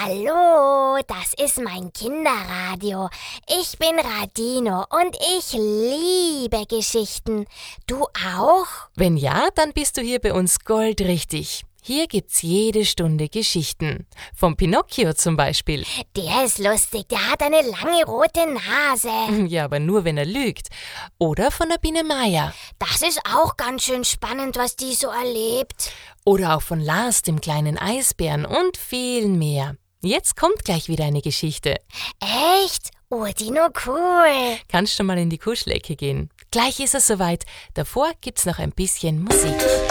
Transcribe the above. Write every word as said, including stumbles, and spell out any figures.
Hallo, das ist mein Kinderradio. Ich bin Radino und ich liebe Geschichten. Du auch? Wenn ja, dann bist du hier bei uns goldrichtig. Hier gibt's jede Stunde Geschichten. Vom Pinocchio zum Beispiel. Der ist lustig, der hat eine lange rote Nase. Ja, aber nur wenn er lügt. Oder von der Biene Maya. Das ist auch ganz schön spannend, was die so erlebt. Oder auch von Lars, dem kleinen Eisbären und vielen mehr. Jetzt kommt gleich wieder eine Geschichte. Echt? Oh, Dino, cool. Kannst schon mal in die Kuschelecke gehen. Gleich ist es soweit. Davor gibt's noch ein bisschen Musik.